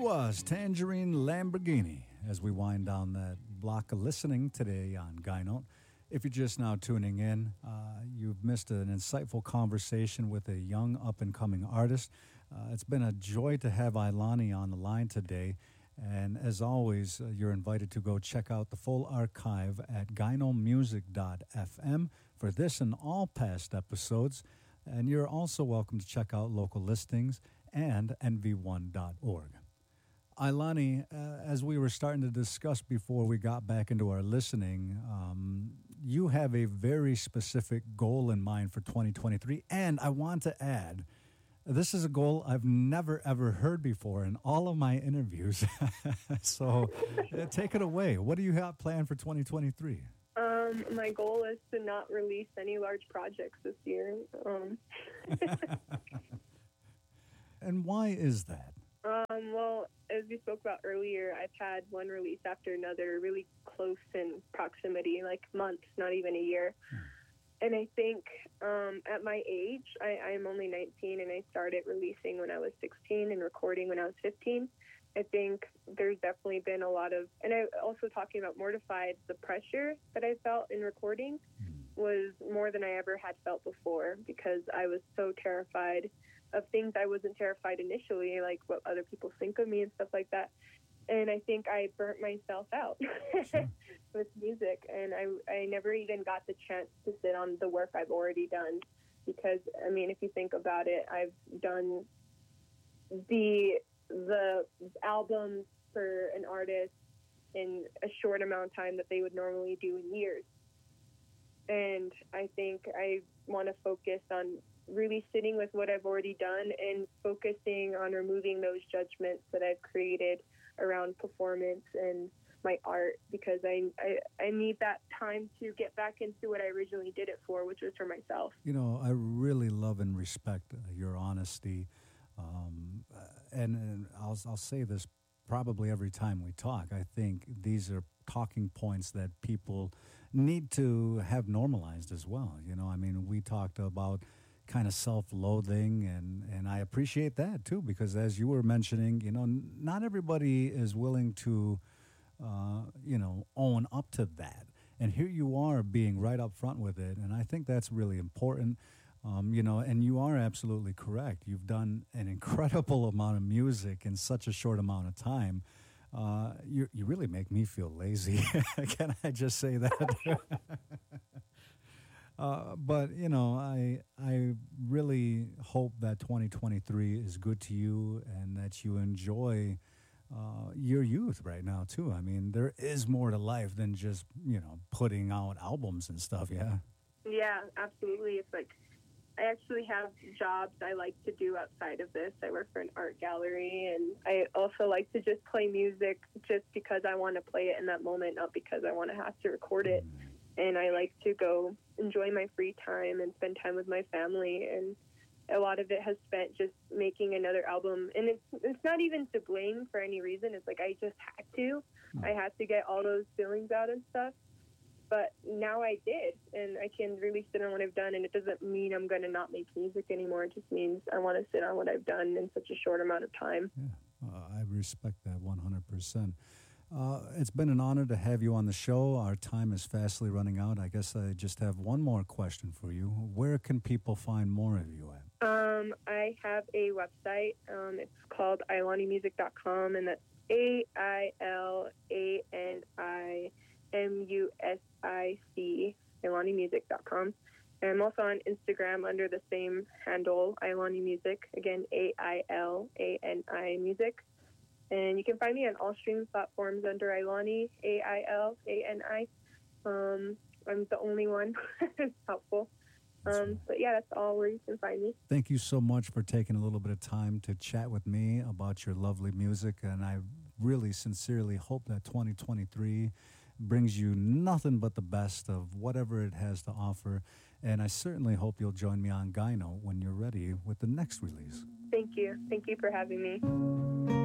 was Tangerine Lamborghini as we wind down that block of listening today on Guy Note. If you're just now tuning in, you've missed an insightful conversation with a young up-and-coming artist. It's been a joy to have Ailani on the line today. And as always, you're invited to go check out the full archive at gynomusic.fm for this and all past episodes. And you're also welcome to check out local listings and nv1.org. Ailani, as we were starting to discuss before we got back into our listening, you have a very specific goal in mind for 2023. And I want to add, this is a goal I've never, ever heard before in all of my interviews. So take it away. What do you have planned for 2023? My goal is to not release any large projects this year. And why is that? Well, as we spoke about earlier, I've had one release after another, really close in proximity, like months, not even a year. And I think at my age, I'm only 19, and I started releasing when I was 16 and recording when I was 15. I think there's definitely been a lot of, and I also talking about Mortified, the pressure that I felt in recording was more than I ever had felt before, because I was so terrified of things I wasn't terrified initially, like what other people think of me and stuff like that. And I think I burnt myself out with music, and I never even got the chance to sit on the work I've already done. Because, I mean, if you think about it, I've done the albums for an artist in a short amount of time that they would normally do in years. And I think I want to focus on really sitting with what I've already done and focusing on removing those judgments that I've created around performance and my art, because I need that time to get back into what I originally did it for, which was for myself. You know, I really love and respect your honesty. And I'll say this probably every time we talk. I think these are talking points that people need to have normalized as well. You know, I mean, we talked about kind of self-loathing, and I appreciate that too, because as you were mentioning, you know, not everybody is willing to, own up to that. And here you are being right up front with it, and I think that's really important. And you are absolutely correct. You've done an incredible amount of music in such a short amount of time. You really make me feel lazy. Can I just say that? But, you know, I really hope that 2023 is good to you and that you enjoy your youth right now, too. I mean, there is more to life than just, putting out albums and stuff, yeah? Yeah, absolutely. It's like, I actually have jobs I like to do outside of this. I work for an art gallery, and I also like to just play music just because I want to play it in that moment, not because I want to have to record it. And I like to go enjoy my free time and spend time with my family. And a lot of it has spent just making another album. And it's not even to blame for any reason. It's like I just had to. I had to get all those feelings out and stuff. But now I did, and I can really sit on what I've done, and it doesn't mean I'm going to not make music anymore. It just means I want to sit on what I've done in such a short amount of time. Yeah, I respect that 100%. It's been an honor to have you on the show. Our time is fastly running out. I guess I just have one more question for you. Where can people find more of you at? I have a website. It's called ailanimusic.com, and that's AILANIMUSIC, ailanimusic.com. And I'm also on Instagram under the same handle, Ailani Music. Again, AILANI Music. And you can find me on all streaming platforms under Ailani, AILANI. I'm the only one. It's helpful. But yeah, that's all where you can find me. Thank you so much for taking a little bit of time to chat with me about your lovely music. And I really sincerely hope that 2023 brings you nothing but the best of whatever it has to offer. And I certainly hope you'll join me on Guy Note when you're ready with the next release. Thank you. Thank you for having me.